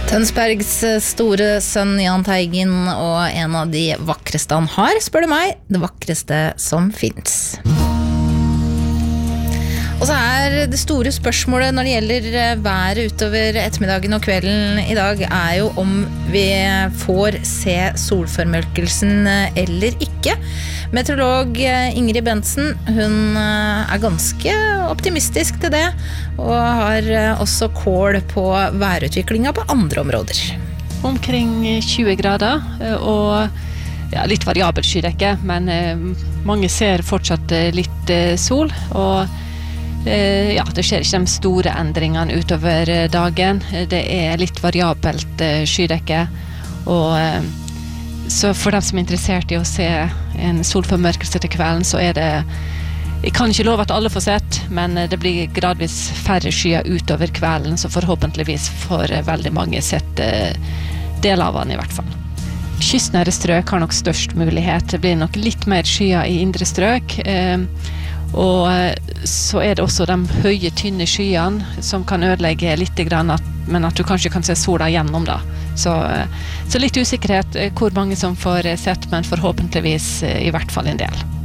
Tønsbergs store sønn Jahn Teigen og en av de vakreste han har, spør du meg, det vakreste som finnes. Og så det store spørsmålet når det gjelder været utover ettermiddagen og kvelden I dag jo om vi får se solformørkelsen eller ikke. Meteorolog Ingrid Bentsen, hun ganske optimistisk til det, og har også kål på værutviklingen på andre områder. Omkring 20 grader, og litt variabel skydekke, men mange ser fortsatt litt sol, og det skjer ikke de store endringene utover dagen. Det litt variabelt skydekke, og så for dem som interessert I å se en solformørkelse til kvelden, så det jeg kan ikke love at alle får sett, men det blir gradvis færre skyer utover kvelden, så forhåpentligvis får veldig mange sett del av den I hvert fall. Kystnære strøk har nok størst mulighet. Det blir nok litt mer skyer I indre strøk, og så det også de høye, tynne skyene som kan ødelegge litt grann, men at du kanskje kan se sola gjennom da. Så litt usikkerhet hvor mange som får sett, men forhåpentligvis I hvert fall en del.